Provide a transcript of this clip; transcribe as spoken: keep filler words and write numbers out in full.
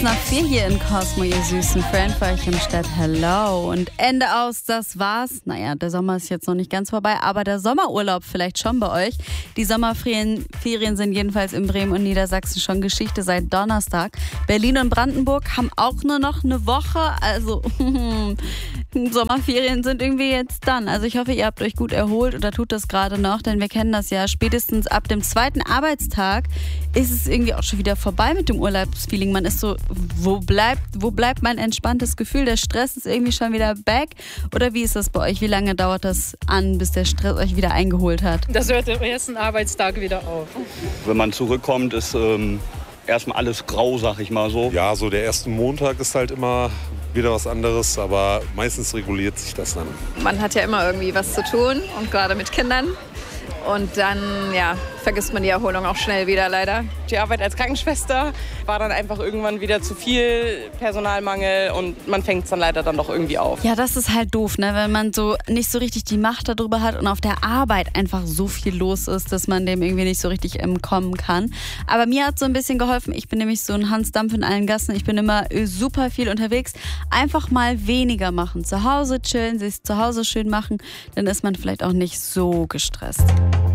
nach vier hier in Cosmo, ihr süßen Friend für euch im Stadt. Hello. Und Ende aus, das war's. Naja, der Sommer ist jetzt noch nicht ganz vorbei, aber der Sommerurlaub vielleicht schon bei euch. Die Sommerferien Ferien sind jedenfalls in Bremen und Niedersachsen schon Geschichte seit Donnerstag. Berlin und Brandenburg haben auch nur noch eine Woche. Also Sommerferien sind irgendwie jetzt dann. Also ich hoffe, ihr habt euch gut erholt oder tut das gerade noch, denn wir kennen das ja. Spätestens ab dem zweiten Arbeitstag ist es irgendwie auch schon wieder vorbei mit dem Urlaubsfeeling. Man ist so, wo bleibt, wo bleibt mein entspanntes Gefühl? Der Stress ist irgendwie schon wieder back. Oder wie ist das bei euch? Wie lange dauert das an, bis der Stress euch wieder eingeholt hat? Das hört am ersten Arbeitstag wieder auf. Wenn man zurückkommt, ist ähm, erstmal alles grau, sag ich mal so. Ja, so der erste Montag ist halt immer wieder was anderes, aber meistens reguliert sich das dann. Man hat ja immer irgendwie was zu tun und gerade mit Kindern. Und dann, ja, vergisst man die Erholung auch schnell wieder, leider. Die Arbeit als Krankenschwester war dann einfach irgendwann wieder zu viel Personalmangel und man fängt es dann leider dann doch irgendwie auf. Ja, das ist halt doof, ne? Wenn man so nicht so richtig die Macht darüber hat und auf der Arbeit einfach so viel los ist, dass man dem irgendwie nicht so richtig entkommen kann. Aber mir hat so ein bisschen geholfen. Ich bin nämlich so ein Hans Dampf in allen Gassen. Ich bin immer super viel unterwegs. Einfach mal weniger machen. Zu Hause chillen, sich zu Hause schön machen. Dann ist man vielleicht auch nicht so gestresst.